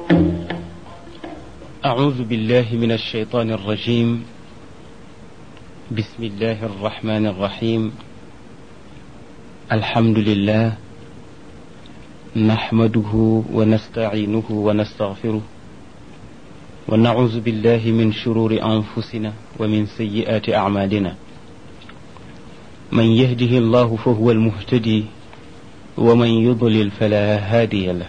أعوذ بالله من الشيطان الرجيم. بسم الله الرحمن الرحيم. الحمد لله نحمده ونستعينه ونستغفره ونعوذ بالله من شرور أنفسنا ومن سيئات أعمالنا. من يهده الله فهو المهتدي ومن يضلل فلا هادي له.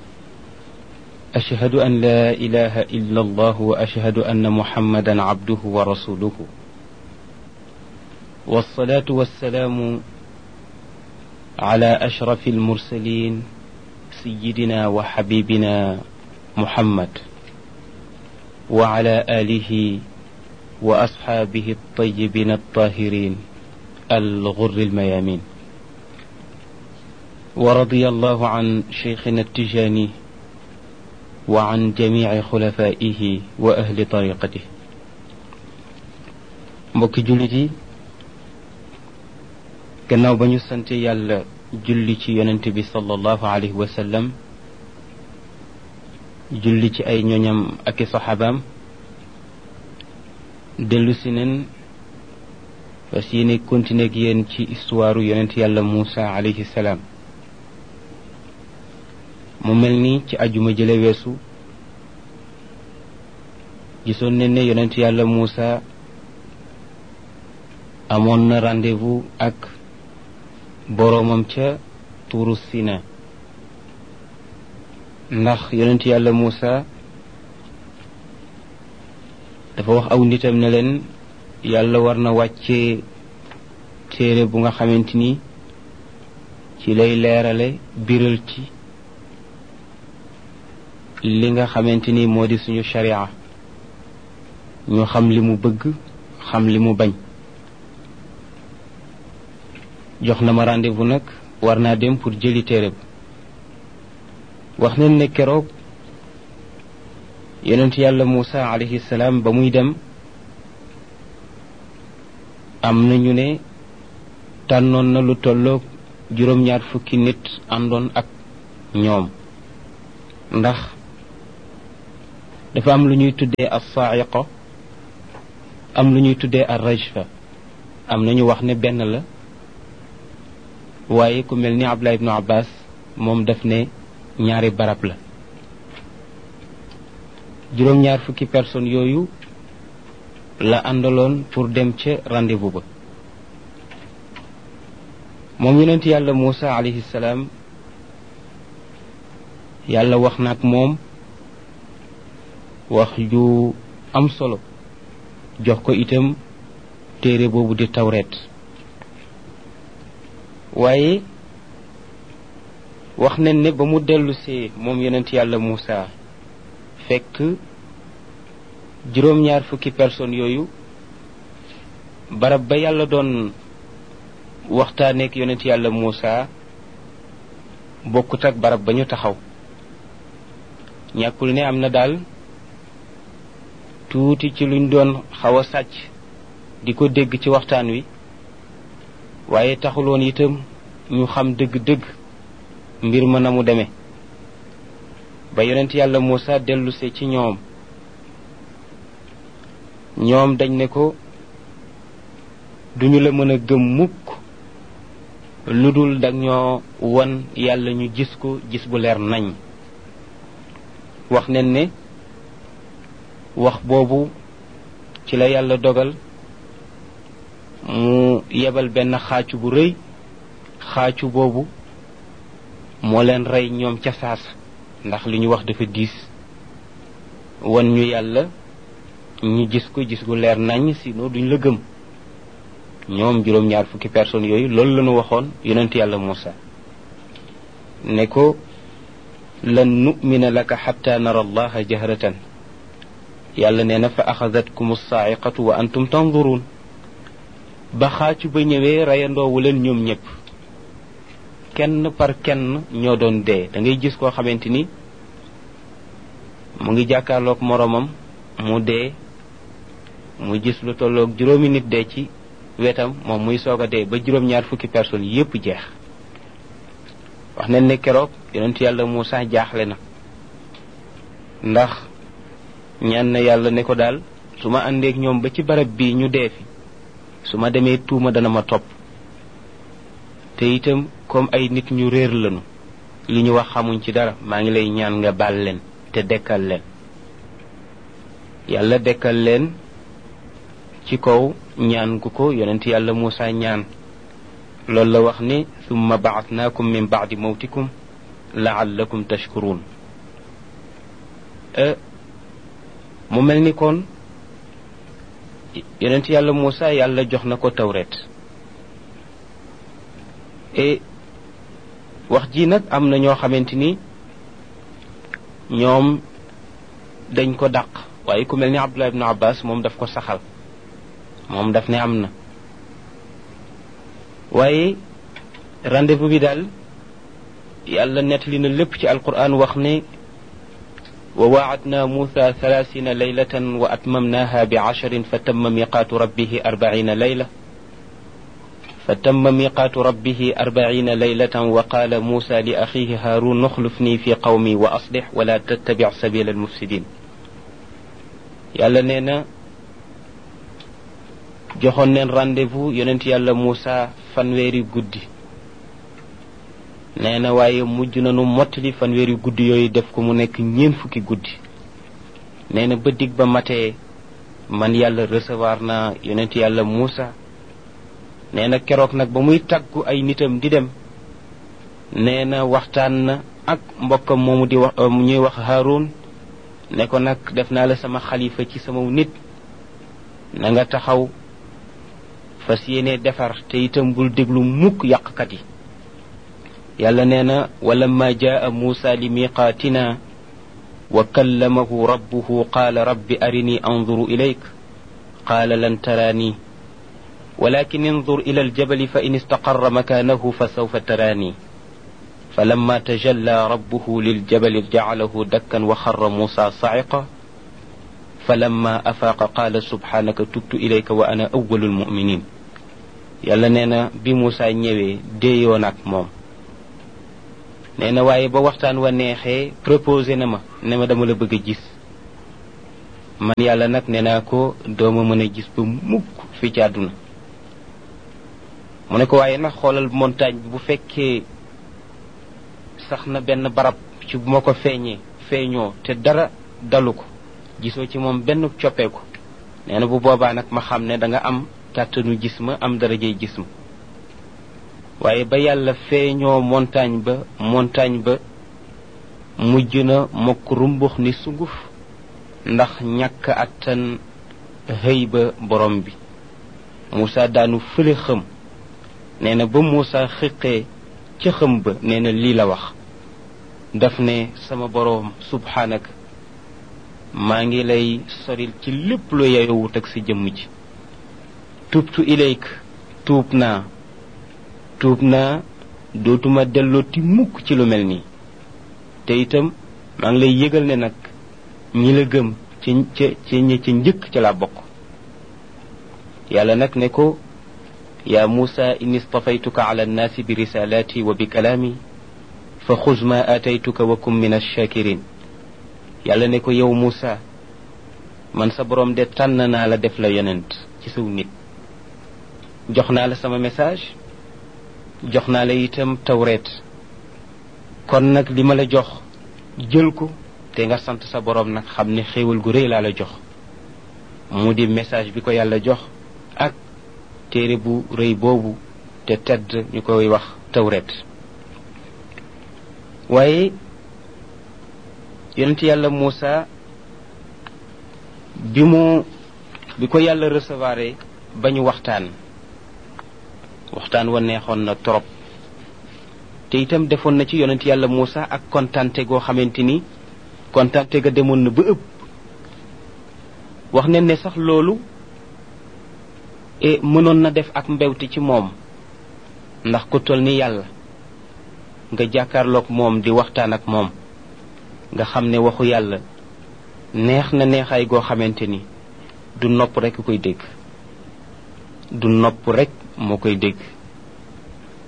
أشهد أن لا إله إلا الله وأشهد أن محمدا عبده ورسوله. والصلاة والسلام على أشرف المرسلين سيدنا وحبيبنا محمد وعلى آله وأصحابه الطيبين الطاهرين الغر الميامين. ورضي الله عن شيخنا التجاني وعن جميع خلفائه وأهل طريقته. mbokki jullit yi, gannaaw ba ñu sante yàlla julli ci yonent bi sallallahu alayhi wa sallam, julli ci ay ñoñam ak i saxaabaam, dellu si nen fas yéene continuer ak yéen ci histoire yonent yàlla Muusa alayhi salaam. mu mel ni ci ajuma jële weesu gisoon nañ ne yonent yàlla Muusa amoon na rendez-vous ak boroomam ca tuuru Sina, ndax yonent yàlla Muusa dafa wax aw nitam ne leen yàlla war na wàccee téere bu nga xamante ni ci lay leerale biral ci li nga xamante ni moo di suñu sharia, ñu xam li mu bëgg xam li mu bañ. jox na ma rendez-vous nag war naa dem pour jëli téere ba. wax nañ ne keroog yonent yàlla Muusa alayhi salaam ba muy dem am na ñu ne tànnoon na lu tolloog juróom-ñaar fukki nit àndoon ak ñoom, ndax dafa am lu ñuy tuddee as-sa'iqa, am lu ñuy tuddee ar-rajfa. am nañu wax ne benn la, waaye ku mel ni Abdullah ibnu Abbas moom daf ne ñaari barab la. juróom-ñaar fukki personnes yooyu la àndaloon pour dem ca rendez-vous ba. moom yonent yàlla Muusa alayhi salaam yàlla wax na ak moom wax ju am solo, jox ko itam téere boobu di tawreet. waaye wax nañ ne ba mu dellusee moom yonent yàlla Muusa fekk juróom-ñaar fukki personnes yooyu barab ba yàlla doon waxtaaneek yonent yàlla Muusa bokkut ak barab ba ñu taxaw. ñàkkul ne am na daal tuuti ci luñ doon xaw a sàcc di ko dégg ci waxtaan wi, waaye taxuloon itam ñu xam dëgg-dëgg mbir ma na mu demee. ba yonent yàlla Muusa dellusee ci ñoom dañ ne ko duñu la mën a gëm mukk lu dul dag ñoo won yàlla ñu gis ko gis bu leer nañ. wax nañ ne wax boobu ci la yàlla dogal mu yebal benn xaacu bu rëy. xaacu boobu moo leen rey ñoom ca saasa, ndax li ñu wax dafa diis. won ñu yàlla ñu gis ko gis gu leer nañ, sinon duñ la gëm. ñoom juróom-ñaar fukki personnes yooyu loolu la ñu waxoon yonent yàlla Muusa ne ko lan nu'mina laka xatta nara allaha jahratan. yàlla nee na fa axadatkum as-saa'iqatu wa antum tanzurun. ba xaacu ba ñëwee reyandoowu leen ñoom ñëpp, kenn par kenn ñoo doon dee. da ngay gis koo xamante ni mu ngi jàkkaarloog moroomam mu dee, mu gis lu tolloog juróomi nit dee ci wetam, moom muy soog a dee ba juróom-ñaar fukki personnes yépp jeex. wax nañ ne keroog yonent yàlla Muusa jaaxle na, ndax ñaan na yàlla ne ko daal su ma àndeek ñoom ba ci barab bi ñu dee fi su ma demee tuuma dana ma topp te itam comme ay nit ñu réer lañu li ñu wax xamuñ ci dara maa ngi lay ñaan nga baal leen te dekkal leen yàlla dekkal leen ci kaw ñaan gu ko yonent yàlla Muusa ñaan loolu la wax ni summa ba'athnaakum min ba'di mawtikum la'allakum tashkurun mu mel ni kon yonent yàlla Muusa yàlla jox na ko tawret wax ji nag am na ñoo xamante ni ñoom dañ ko dàq waaye ku mel ni Abdullah ibn Abbas moom daf ko saxal moom daf ne am na waaye rendez-vous bi daal yàlla nettali na lépp ci alquran wax ne wa waadna Musa 30 laylatan wa atmamnaha bi 10 fa tamma miqaatu rabbihi 40 layla فتم ميقات ربه 40 ليلة وقال موسى لأخيه هارون اخلفني في قومي وأصلح ولا تتبع سبيل المفسدين يالا نينا joxoon neen rendez-vous yonent yàlla Muusa fanweeri guddi nee na waaye mujj nanu mottali fanweeri guddi yooyu def ko mu nekk ñeent fukki guddi nee na ba dig ba matee man yàlla recevoir na yonent yàlla Muusa nee na keroog nag ba muy tàggu ay nitam di dem nee na waxtaan na ak mbokkam moomu di wax ñuy wax Haarun ne ko nag def naa la sama xalifa ci sama nit na nga taxaw fas yéene defar te itam bul déglu mukk yàqkat yi yàlla nee na walamma jaa Muusa li miqaatina wa kallamahu rabbuhu qaala rabbi arini anzuru ilayk qaala lan taraani ولكن انظر إلى الجبل فإن استقر مكانه فسوف تراني فلما تجلى ربه للجبل جعله دكا وخر موسى صعقا فلما أفاق قال سبحانك تبت إليك وأنا أول المؤمنين يلا نينا بموسى نيوي ديونك موم نينا واي با وقتان ونيخي proposé نما دama la bëgg gis man yàlla nag neena ko dooma mën a gis ba mukk fi ci àdduna mu ne ko waaye nag xoolal montagne bi bu fekkee sax na benn barab ci bu ma ko feeñoo te dara dalu ko gisoo ci moom benn coppeeku nee na bu boobaa nag ma xam ne da nga am kàttanu gis ma am darajey gis ma waaye ba yàlla feeñoo montagne ba mujj na mokk rumbux ni sunguf ndax ñàkk attan hëy ba borom bi Muusa daanu fële xëm nee na ba Muusa xiqee ca xëm ba nee na lii la wax daf ne sama boroom subhaanaka maa ngi lay soril ci lépp lu yeyowut ak sa jëmm ji tubtu ilayk tuub naa dootuma dellooti mukk ci lu mel nii te itam maa ngi lay yëgal ne nag ñi la gëm ci njëkk ci la bokk yàlla nag ne ko يا موسى إني اصطفيتك على الناس برسالاتي وبكلامي فخذ ما آتيتك وكن من الشاكرين يالا نيكو يو موسى من صبروم دي تاننا لا ديف لا يوننت ci saw nit joxna la sama message joxna la itam tawret kon nak lima la jox jël ko te nga sant sa borom nak xamni xewul gu reey la la jox mudi message bi ko yàlla jox ak téere bu rëy boobu te tedd ñu koy wax tawret waaye yonent yàlla Muusa bi ko yàlla recevoir ba ñu waxtaan wa neexoon na trop te itam defoon na ci yonent yàlla Muusa ak kontante goo xamante ni kontante ga demoon na ba ëpp wax nañ ne sax loolu mënoon na def ak mbewte ci moom ndax ku toll ni yàlla nga jàkkaarloog moom di waxtaan ak moom nga xam ne waxu yàlla neex na neexaay goo xamante ni du nopp rek koy dégg du nopp rek moo koy dégg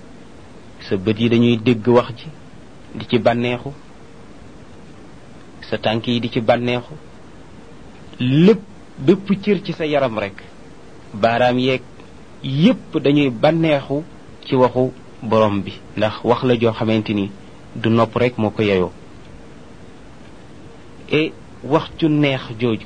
sa bët yi dañuy dégg wax ji di ci bànneexu sa tànk yi di ci bànneexu lépp bépp cër ci sa yaram rek baaraam yeeg yépp dañuy bànneexu ci waxu borom bi ndax wax la joo xamante ni du nopp rek moo ko yeyoo et wax ju neex jooju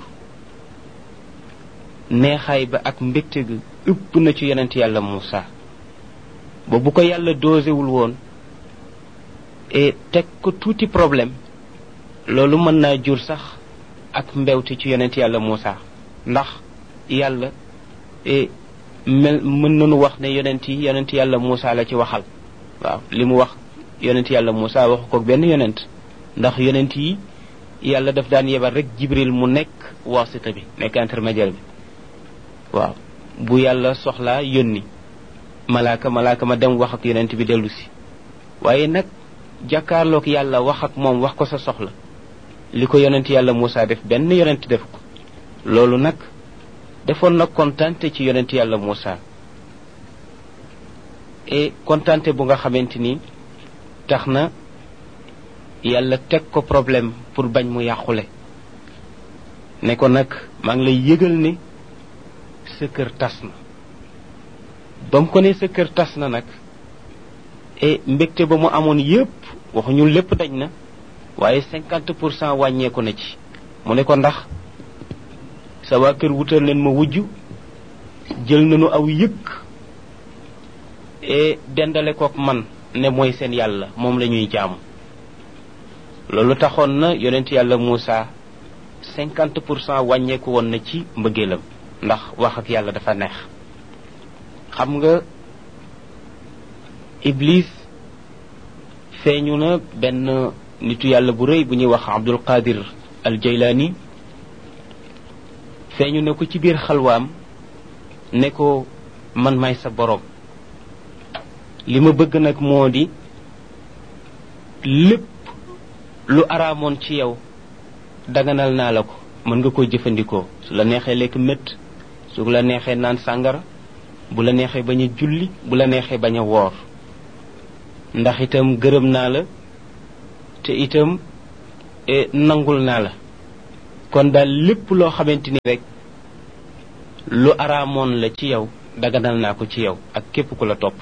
neexaay ba ak mbégte gi ëpp na ci yonent yàlla Muusa ba bu ko yàlla doosewul woon et teg ko tuuti problème loolu mën naa jur sax ak mbewte ci yonent yàlla Muusa ndax yàlla mën nañu wax ne yonent yàlla Muusa la ci waxal waaw li mu wax yonent yàlla Muusa waxu ko benn yonent ndax yonent yi yàlla daf daan yebal rek Jibril mu nekk wasita bi nekk intermédiaire bi waaw bu yàlla soxlaa yónni malaaka ma dem wax ak yonent bi dellu si waaye nag jàkkaarloog yàlla wax ak moom wax ko sa soxla li ko yonent yàlla Muusa def benn yonent def ko loolu nag defoon na kontante ci yonent yàlla Muusa et kontante bu nga xamante ni tax na yàlla teg ko problème pour bañ mu yàqule ne ko nag maa ngi lay yëgal ne sa kër tas na ba mu ko ne sa kër tas na nag et mbégte ba mu amoon yépp waxuñu lépp dañ na waaye 50% wàññeeku na ci mu ne ko ndax sa waa kër wutal leen ma wujj jël nañu aw yëkk et dendale kook man ne mooy seen yàlla moom la ñuy jaamu loolu taxoon na yonent yàlla Muusa 50% wàññeeku woon na ci mbëggeelam ndax wax ak yàlla dafa neex xam nga Iblis feeñu na benn nitu yàlla bu rëy bu ñuy wax Abdul Qadir al Jaylaani feeñu ne ko ci biir xalwaam ne ko man may sa boroom li ma bëgg nag moo di lépp lu araamoon ci yow daganal naa la ko mën nga koo jëfandikoo su la neexee lekk mett su la neexee naan sàngara bu la neexee bañ a julli bu la neexee bañ a woor ndax itam gërëm naa la te itam nangul naa la kon daal lépp loo xamante ni rek lu araamoon la ci yow daganal naa ko ci yow ak képp ku la topp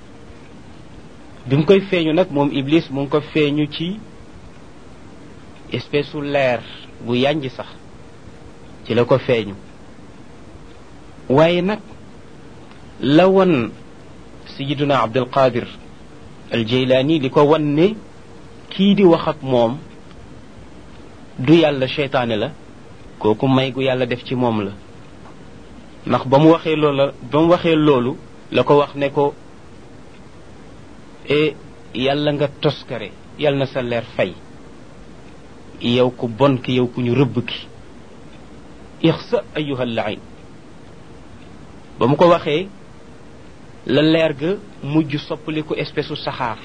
bi mu koy feeñu nag moom Iblis mu ngi ko feeñu ci espèce u leer bu yànj sax ci la ko feeñu waaye nag la won Sayyiduna Abdul Qadir al Jaylaani li ko wan ne kii di wax ak moom du yàlla seytaane la kooku may gu yàlla def ci moom la ndax ba mu waxee loolu la ko wax ne ko yàlla nga toskare yàlla na sa leer fay yow ku bon ki yow ku ñu rëbb ki ixsa ayyuhal la'in ba mu ko waxee la leer ga mujj soppaliku espèce u saxaar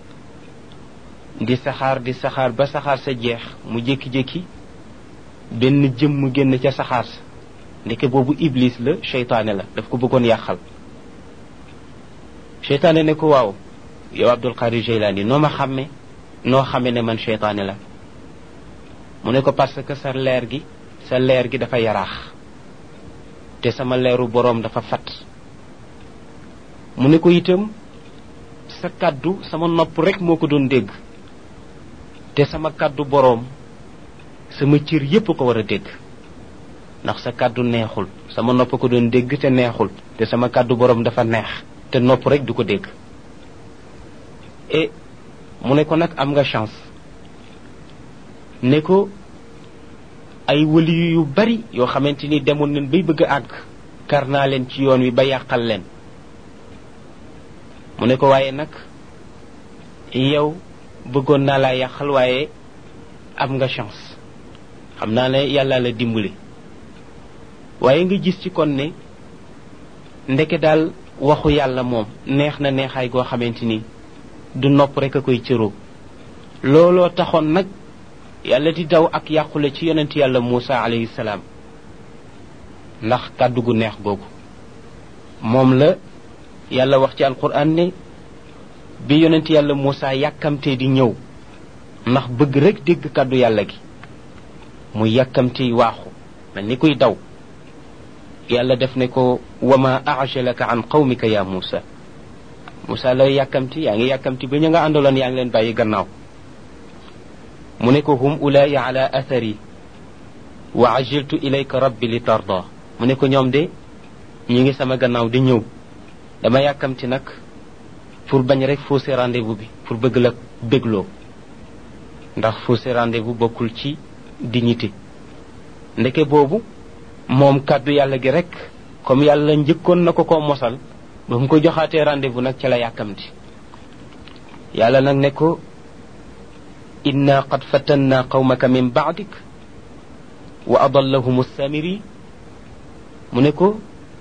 di saxaar ba saxaar sa jeex mu jékki-jékki benn jëmm génn ca saxaar sa ndeke boobu Iblis la seytaane la daf ko bëggoon yàqal seytaane ne ko waaw yow Abdul Qadir Jaylaani noo xame ne man seytaane la mu ne ko parce que sa leer gi dafa yaraax te sama leeru boroom dafa fat mu ne ko itam sa kàddu sama nopp rek moo ko doon dégg te sama kàddu boroom sama cër yépp ko war a dégg ndax sa kàddu neexul sama nopp ko doon dégg te neexul te sama kàddu boroom dafa neex te nopp rek du ko dégg et mu ne ko nag am nga chance ne ko ay wali yu bari yoo xamante ni demoon nañ bay bëgg a àgg kar naa leen ci yoon wi ba yàqal leen mu ne ko waaye nag yow bëggoon naa laa yàqal waaye am nga chance xam naa ne yàlla la dimbali waaye nga gis ci kon ne ndeke daal waxu yàlla moom neex na neexaay goo xamante ni du nopp rek a koy cëroo looloo taxoon nag yàlla di daw ak yàqule ci yonent yàlla Muusa alayhi salaam ndax kàddu gu neex googu moom la yàlla wax ci alquran ne bi yonent yàlla Muusa yàkkamtee di ñëw ndax bëgg rek dégg kàddu yàlla gi mu yàkkamti waaxu mel ni kuy daw yàlla def ne ko wama ajalaka an qawmika ya Musa Musa la yàkkamti yaa ngi yàkkamti ba ñu nga àndaloon yaa ngi leen bàyyi gannaaw mu ne ko hum ulaayi ala athari wa ajiltu ilayka rabbi li tarda mu ne ko ñoom de ñi ngi sama gannaaw di ñëw dama yàkkamti nag pour bañ rek fausser rendez-vous bi pour bëgg la bégloo ndax fausser rendez-vous bokkul ci dignité ndeke boobu moom kàddu yàlla gi rek comme yàlla njëkkoon na ko mosal ba mu ko joxaatee rendez-vous nag ca la yàkkamti yàlla nag ne ko inna qad fatanna qawmaka min ba'dik wa adallahum as-samiri mu ne ko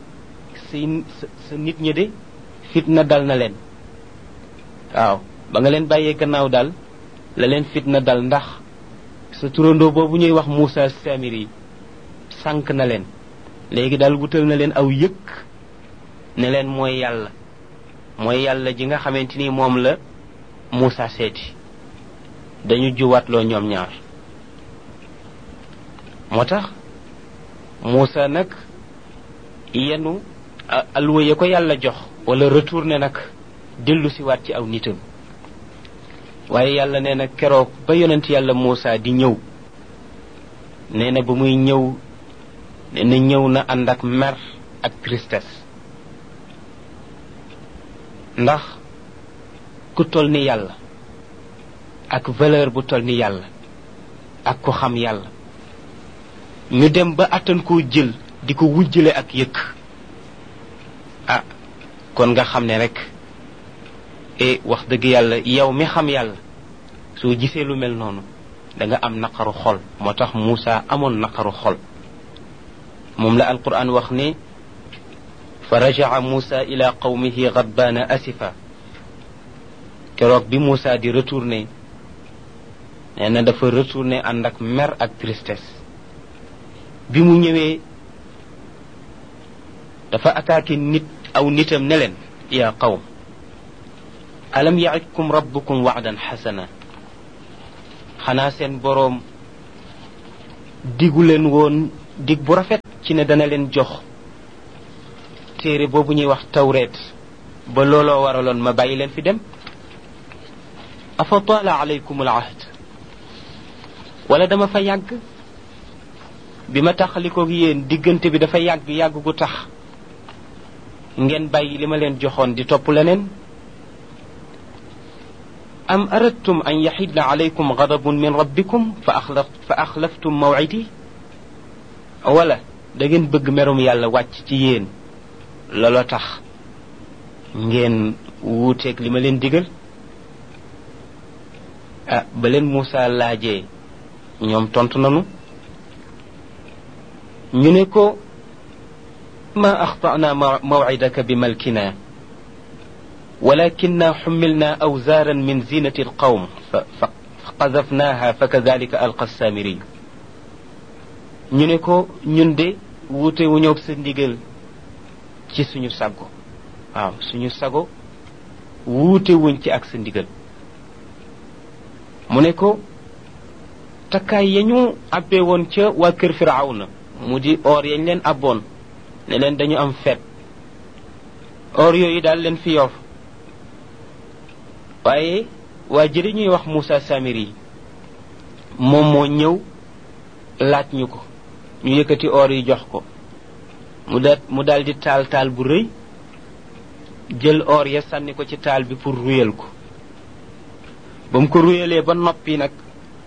sa nit ñi de fitna dal na leen waaw ba nga leen bàyyee gannaaw daal la leen fitna dal ndax sa turandoo boobu ñuy wax Musa Samiri sànk na leen léegi daal wutal na leen aw yëkk ne leen mooy yàlla ji nga xamante ni moom la Musa seeti dañu juwaatloo ñoom ñaar moo tax Musa nag yenu alluwa ya ko yàlla jox wala retourné nag dellu si waat ci aw nitam waaye yàlla nee na keroog ba yonent yàlla Musa di ñëw nee na ba muy ñëw nee na ñëw na ànd ak mer ak tristesse ndax ku toll ni yàlla ak valeur bu toll ni yàlla ak ku xam yàlla ñu dem ba attan koo jël di ko wujjale ak yëkk kon nga xam ne rek wax dëgg yàlla yow mi xam yàlla soo gisee lu mel noonu da nga am naqaru xol moo tax Musa amoon naqaru xol moom la alquran wax ne fa raja'a Musa ila qawmihi ghadbana asifa keroog bi Musa di retourné nee na dafa retourné ànd ak mer ak tristesse bi mu ñëwee dafa attaqué aw nitam ne leen ya qawm alam ya'idkum rabbukum wa'dan hasana xanaa seen boroom digu leen woon dig bu rafet ci ne dana leen jox téere boobu ñuy wax tawreet ba looloo waraloon ma bàyyi leen fi dem afa taala alaykum al ahd wala dama fa yàgg bi ma taxalikoog yéen diggante bi dafa yàgg gu tax ngeen bàyyi li ma leen joxoon di topp leneen am aradtum an yaxidna alaykum gadabun min rabbikum fa axlaftum mawcidi wala da ngeen bëgg merum yàlla wàcc ci yéen looloo tax ngeen wuuteeg li ma leen digal ba leen Musa laajee ñoom tontu nanu ñu ne ko ma axtana mawcidaka bi malkina ولكننا حملنا أوزارا من زينة القوم فقذفناها فكذلك ألقى السامري ñu ne ko ñun de wuute wu ñoog sa ndigal ci suñu sago waaw suñu sago wuute wuñ ci ak sa ndigal mu ne ko takkaay ya ñu abbee woon ca waa kër Firawna mu di or yañ leen abboon ne leen dañu am feet or yooyu daal leen fi yor waaye waa jëri ñuy wax Musa Samiri moom moo ñëw laaj ñu ko ñu yëkkati or yi jox ko mu daal di taal bu rëy jël or ya sànni ko ci taal bi pour ruyal ko ba mu ko ruyalee ba noppi nag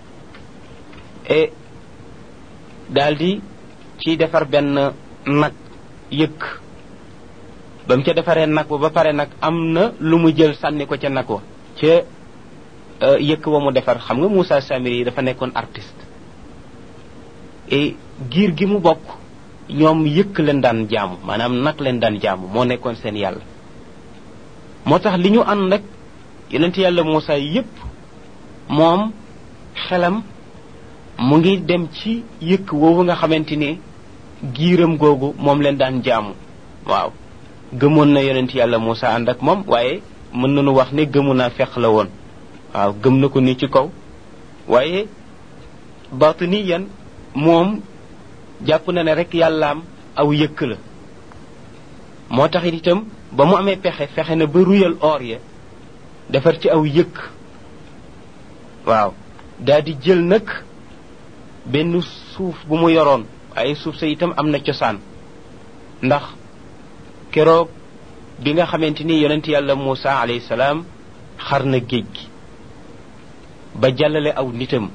daal di ciy defar benn nag yëkk ba mu ca defaree nag ba pare nag am na lu mu jël sànni ko ca nag wa ca yëkk wa mu defar xam nga Musa Samiri yi dafa nekkoon artiste et giir gi mu bokk ñoom yëkk leen daan jaamu maanaam nag leen daan jaamu moo nekkoon seen yàlla moo tax li ñu ànd nag yonent yàlla Musa yépp moom xelam mu ngi dem ci yëkk woowu nga xamante ni giiram googu moom leen daan jaamu waaw gëmoon na yonent yàlla Musa ànd ak moom waaye mën nañu wax ne gëmu naa feq la woon waaw gëm na ko ni ci kaw waaye batiniyan moom jàpp na ne rek yàllaam aw yëkk la moo tax itam ba mu amee pexe fexe na ba ruyal or ya defar ci aw yëkk waaw daal di jël nag benn suuf bu mu yoroon ay suuf sa itam am na cosaan ndax keroog bi nga xamante ni yonent yàlla Muusa alayhi salaam xar na géej gi ba jàllale aw nitam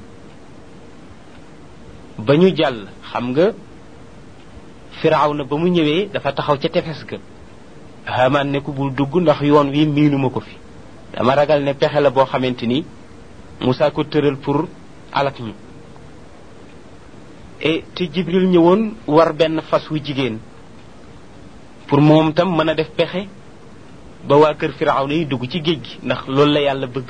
ba ñu jàll xam nga Firawna ba mu ñëwee dafa taxaw ca tefes ga Haamaan ne ko bul dugg ndax yoon wi miinuma ko fi dama ragal ne pexe la boo xamante ni Muusa ko tëral pour alak ñu te Jibril ñëwoon war benn fas wu jigéen pour moom tam mën a def pexe ba waa kër Firawna yi dugg ci géej gi ndax loolu la yàlla bëgg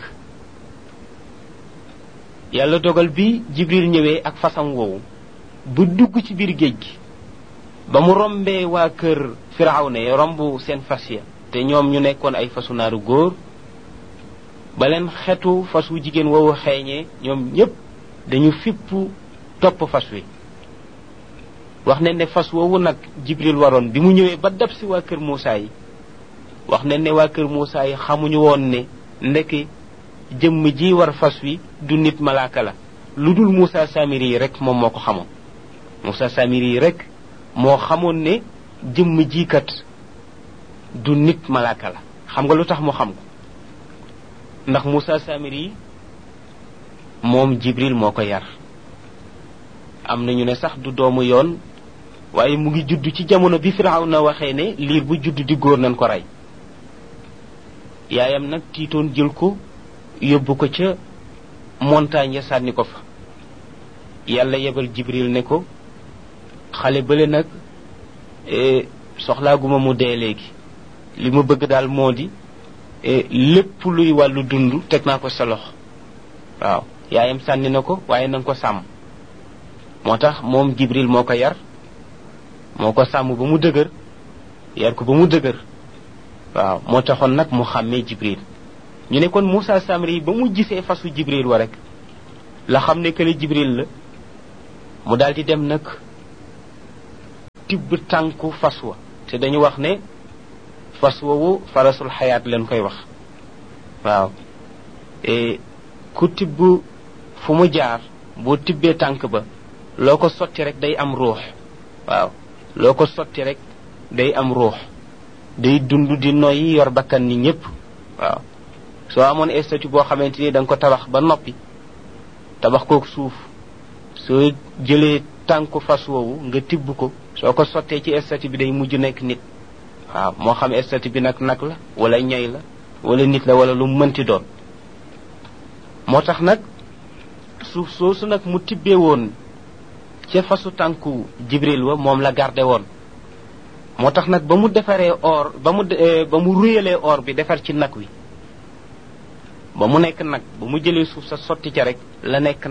yàlla dogal bi Jibril ñëwee ak fasam woowu bu dugg ci biir géej gi ba mu rombee waa kër Firawna yi romb seen fas ya te ñoom ñu nekkoon ay fasu naaru góor ba leen xetu fas wu jigéen woowu xeeñee ñoom ñépp dañu fippu topp fas wi wax ne ne fas woowu nag Jibril waroon bi mu ñëwee ba dab si waa kër Muusa yi wax ne waa kër Muusa yi xamuñu woon ne ndeke jëmm ji war fas wi du nit malaaka la lu dul Muusa Samiri yi rek moom moo ko xamoon Muusa Samiri yi rek moo xamoon ne jëmm ji kat du nit malaaka la xam nga lu tax mu xam ko ndax Muusa Samiri yi moom Jibril moo ko yar am nañu ne sax du doomu yoon waaye mu ngi judd ci jamono bi Firawna waxee ne liir bu judd di góor nañ ko rey yaayam nag tiitoon jël ko yóbbu ko ca montagne ya sànni ko fa yàlla yebal Jibril ne ko xale bële nag soxlaaguma mu dee léegi li ma bëgg daal moo di lépp luy wàllu dund teg naa ko sa loxo waaw yaayam sànni na ko waaye na nga ko sàmm moo tax moom Jibril moo ko yar moo ko sàmm ba mu dëgër yar ko ba mu dëgër waaw moo taxoon nag mu xàmmee Jibril ñu ne kon Muusa Samiri ba mu gisee fasu Jibril wa rek la xam ne kële Jibril la mu daal di dem nag tibb tànku fas wa te dañu wax ne fas woowu farasul xayaat leen koy wax waaw ku tibb fu mu jaar boo tibbee tànk ba loo ko sotti rek day am ruux waaw loo ko sotti rek day am ruux day dund di noyyi yor bakkan ni ñépp waaw soo amoon statue boo xamante ni da nga ko tabax ba noppi tabax kook suuf soo jëlee tànku fas woowu nga tibb ko soo ko sottee ci statue bi day mujj nekk nit waaw moo xam statue bi nag la wala ñay la wala nit la wala lu mënti doon moo tax nag suuf soosu nag mu tibbee woon ca fasu tànku Jibril wa moom la garde woon moo tax nag ba mu defaree or ba mu ruyalee or bi defar ci nag wi ba mu nekk nag ba mu jëlee suuf sa sotti ca rek la nekk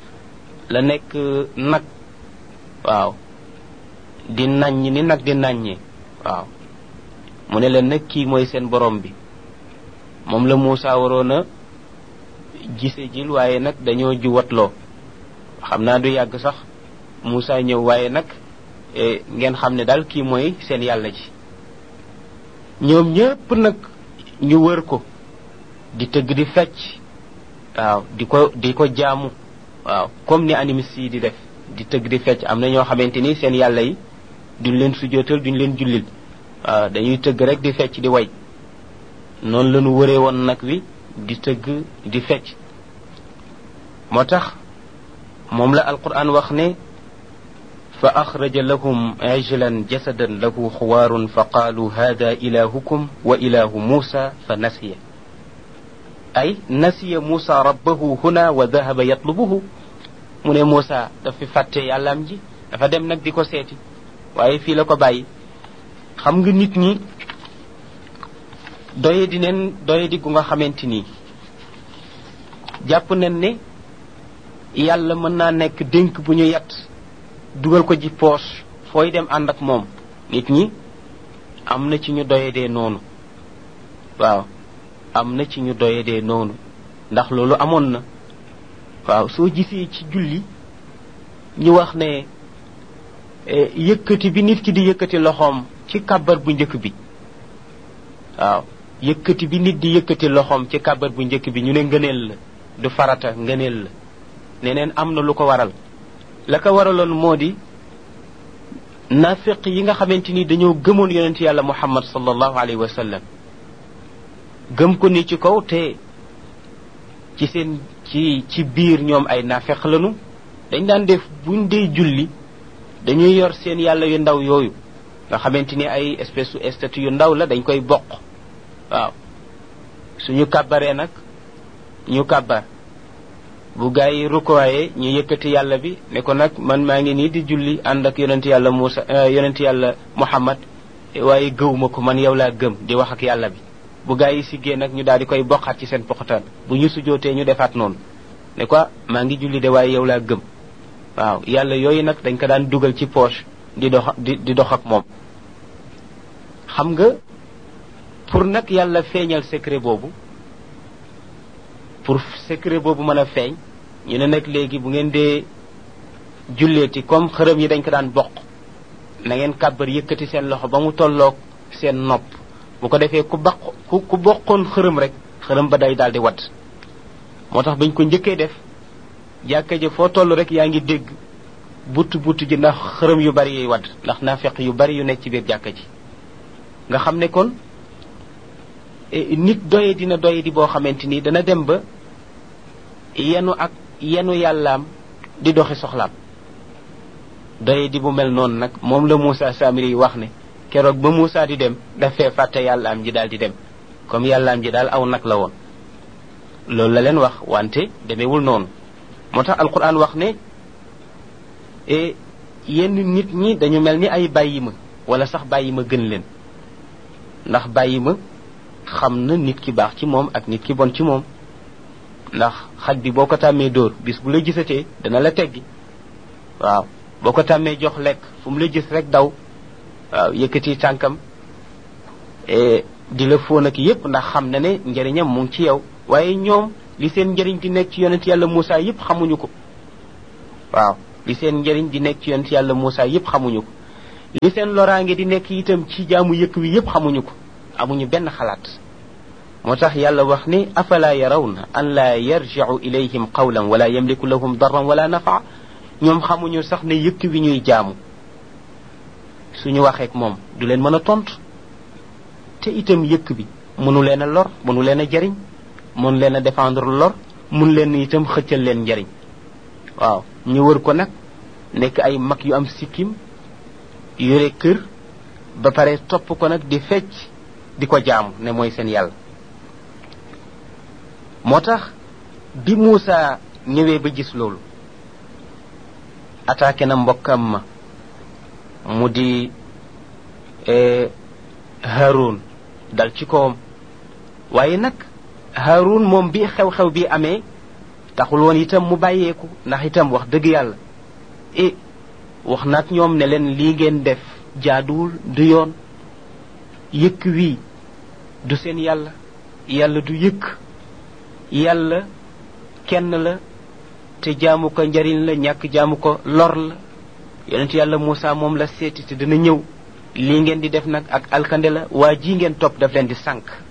nag waaw di naññ ni nag di naññee waaw mu ne leen nag kii mooy seen borom bi moom la Muusa waroon a gise jil waaye nag dañoo juwatloo xam naa du yàgg sax Muusa ñëw waaye nag ngeen xam ne daal kii mooy seen yàlla ji ñoom ñépp nag ñu wër ko di tëgg di fecc waaw di ko jaamu waaw comme ni animiste yi di def di tëgg di fecc am na ñoo xamante ni seen yàlla yi duñ leen sujootal duñ leen jullil waaw dañuy tëgg rek di fecc di way noonu la ñu wëree woon nag wi di tëgg di fecc moo tax moom la alquran wax ne fa axraja lahum ijlan jasadan lahu xuwaarun fa qaalu hada ilahukum wa ilahu muusa fa nasiya ay nasiya muusa rabbahu huna wa dahaba yatlubuhu mu ne Muusa dafa fàtte yàllaam ji dafa dem nag di ko seeti waaye fii la ko bàyyi xam nga nit ñi doye di gu nga xamante ni jàpp nañ ne yàlla mën naa nekk dénk bu ñu yat dugal ko ji poche fooy dem ànd ak moom nit ñi am na ci ñu doyedee noonu waaw am na ci ñu doyedee noonu ndax loolu amoon na waaw soo gisee ci julli ñu wax ne yëkkati bi nit ki di yëkkati loxoom ci kàbbar bu njëkk bi waaw yëkkati bi nit di yëkkati loxoom ci kàbbar bu njëkk bi ñu ne ngëneel la du farata ngëneel la neneen am na lu ko waral la ko waraloon moo di nafiq yi nga xamante ni dañoo gëmoon yonent yàlla muhammad sallallahu alayhi wa sallam gëm ko ni ci kaw te ci seen ci biir ñoom ay nafiq lañu dañ daan def buñ dee julli dañuy yor seen yàlla yu ndaw yooyu nga xamante ni ay espèce su statue yu ndaw la dañ koy bokk waaw suñu kàbbaree nag ñu kàbbar bu gaa yi rukkooyee ñu yëkkati yàlla bi ne ko nag man maa ngi nii di julli ànd ak yonent yàlla Muusa yonent yàlla Muhammad waaye gëwuma ko man yow laa gëm di wax ak yàlla bi bu gaa yi siggee nag ñu daal di koy bokkaat ci seen poxataan bu ñu sujootee ñu defaat noonu ne ko maa ngi julli de waaye yow laa gëm waaw yàlla yooyu nag dañ ko daan dugal ci poche di dox ak moom xam nga pour nag yàlla feeñal secret boobu pour secret boobu mën a feeñ ñu ne nag léegi bu ngeen dee julleeti comme xërëm yi dañ ko daan bokk na ngeen kàbbar yëkkati seen loxo ba mu tolloog seen nopp bu ko defee ku bokkoon xërëm rek xërëm ba day daal di wadd moo tax bañ ko njëkkee def jàkka ja foo toll rek yaa ngi dégg butt ji ndax xërëm yu bari yuy wadd ndax naafeq yu bari yu nekk ci biir jàkka ji nga xam ne kon nit doye dina doye di boo xamante ni dana dem ba yenu yàllaam di doxi soxlaam doye di bu mel noonu nag moom la Moussa Samiri wax ne keroog ba Moussa di dem dafee fàtte yàllaam ji daal di dem comme yàllaam ji daal aw nag la woon loolu la leen wax wante demewul noonu moo tax alquran wax ne yenn nit ñi dañu mel ni ay bàyyi ma wala sax bàyyi ma gën leen ndax bàyyi ma xam na nit ki baax ci moom ak nit ki bon ci moom ndax xaj bi boo ko tàmmee dóor bis bu la gisatee dana la teggi waaw boo ko tàmmee jox lekk fu mu la gis rek daw waaw yëkkati tànkam di la fóon ak yépp ndax xam na ne njëriñam mu ngi ci yow waaye ñoom li seen njëriñ di nekk ci yonent yàlla Moussa yépp xamuñu ko waaw li seen njëriñ di nekk ci yonent yàlla Moussa yépp xamuñu ko li seen loraange di nekk itam ci jaamu yëkk wi yépp xamuñu ko amuñu benn xalaat moo tax yàlla wax ni afala yarawna an la yarji'u ilayhim qawlan wala yamliku lahum darran wala nafa ñoom xamuñu sax ne yëkk wi ñuy jaamu suñu waxeek moom du leen mën a tontu te itam yëkk bi mënu leen a lor mënu leen a jariñ mënu leen a défendre lor mënu leen itam xëccal leen njariñ waaw ñu wër ko nag nekk ay mag yu am sikkim yore kër ba pare topp ko nag di fecc di ko jaamu ne mooy seen yàlla moo tax bi Moussa ñëwee ba gis loolu attaqué na mbokkam ma mu di Haroun dal ci kawam waaye nag Haroun moom bi xew-xew bi amee taxul woon itam mu bàyyeeku ndax itam wax dëgg yàlla wax naat ñoom ne leen lii ngeen def jaaduwul du yoon yëkk wii du seen yàlla yàlla du yëkk yàlla kenn la te jaamu ko njariñ la ñàkk jaamu ko lor la yonent yàlla Moussa moom la seeti te dina ñëw lii ngeen di def nag ak alkande la waa ji ngeen topp daf leen di sànk